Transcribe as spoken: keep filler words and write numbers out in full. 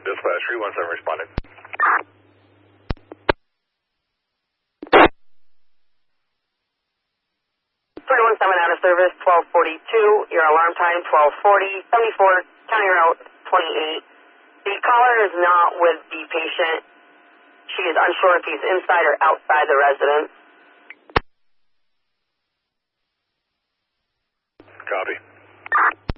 Dispatch three one seven responding. three one seven out of service, twelve forty-two. Your alarm time, twelve forty, seventy-four, county route twenty-eight. The caller is not with the patient. She is unsure if he's inside or outside the residence. Copy.